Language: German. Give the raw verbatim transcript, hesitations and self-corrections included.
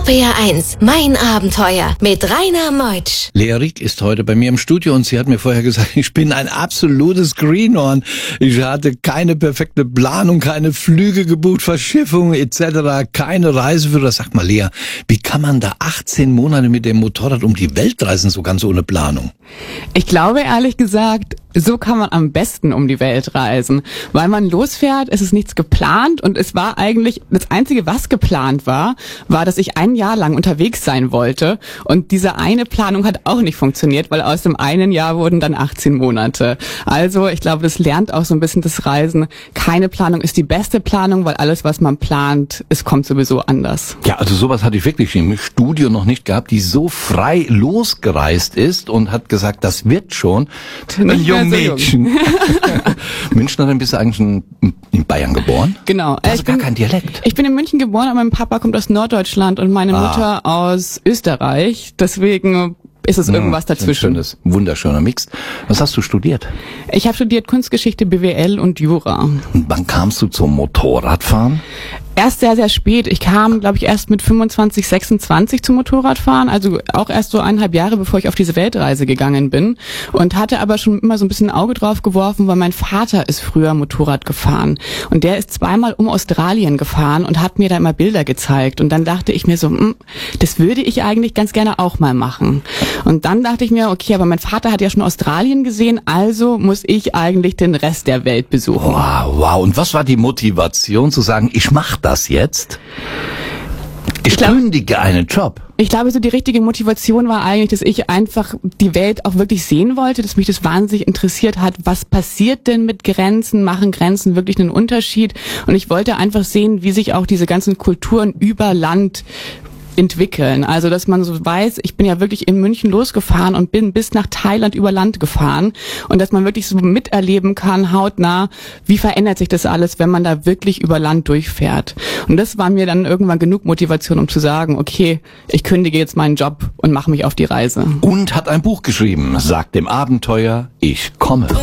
R P R eins, mein Abenteuer mit Rainer Meutsch. Lea Rieck ist heute bei mir im Studio und sie hat mir vorher gesagt, ich bin ein absolutes Greenhorn. Ich hatte keine perfekte Planung, keine Flüge gebucht, Verschiffung et cetera, keine Reiseführer. Sag mal, Lea, wie kann man da achtzehn Monate mit dem Motorrad um die Welt reisen, so ganz ohne Planung? Ich glaube, ehrlich gesagt, so kann man am besten um die Welt reisen. Weil man losfährt, es ist nichts geplant und es war eigentlich, das Einzige, was geplant war, war, dass ich ein Jahr lang unterwegs sein wollte. Und diese eine Planung hat auch nicht funktioniert, weil aus dem einen Jahr wurden dann achtzehn Monate. Also ich glaube, das lernt auch so ein bisschen das Reisen. Keine Planung ist die beste Planung, weil alles, was man plant, es kommt sowieso anders. Ja, also sowas hatte ich wirklich im Studio noch nicht gehabt, die so frei losgereist ist und hat gesagt, das wird schon. Ein junger Mädchen. Münchner, dann bist du eigentlich in, in Bayern geboren? Genau. Also ich gar bin, kein Dialekt. Ich bin in München geboren, aber mein Papa kommt aus Norddeutschland und meine Ah. Mutter aus Österreich. Deswegen ist es irgendwas Hm, dazwischen. Ein schönes, wunderschöner Mix. Was hast du studiert? Ich habe studiert Kunstgeschichte, B W L und Jura. Und wann kamst du zum Motorradfahren? Erst sehr, sehr spät. Ich kam, glaube ich, erst mit fünfundzwanzig, sechsundzwanzig zum Motorradfahren, also auch erst so eineinhalb Jahre, bevor ich auf diese Weltreise gegangen bin und hatte aber schon immer so ein bisschen ein Auge drauf geworfen, weil mein Vater ist früher Motorrad gefahren und der ist zweimal um Australien gefahren und hat mir da immer Bilder gezeigt und dann dachte ich mir so, mh, das würde ich eigentlich ganz gerne auch mal machen. Und dann dachte ich mir, okay, aber mein Vater hat ja schon Australien gesehen, also muss ich eigentlich den Rest der Welt besuchen. Wow, wow. Und was war die Motivation zu sagen, ich mache das jetzt? Ich kündige einen Job. Ich glaube, so die richtige Motivation war eigentlich, dass ich einfach die Welt auch wirklich sehen wollte, dass mich das wahnsinnig interessiert hat. Was passiert denn mit Grenzen? Machen Grenzen wirklich einen Unterschied? Und ich wollte einfach sehen, wie sich auch diese ganzen Kulturen über Land entwickeln. Also, dass man so weiß, ich bin ja wirklich in München losgefahren und bin bis nach Thailand über Land gefahren und dass man wirklich so miterleben kann, hautnah, wie verändert sich das alles, wenn man da wirklich über Land durchfährt. Und das war mir dann irgendwann genug Motivation, um zu sagen, okay, ich kündige jetzt meinen Job und mache mich auf die Reise. Und hat ein Buch geschrieben, sagt dem Abenteuer, ich komme.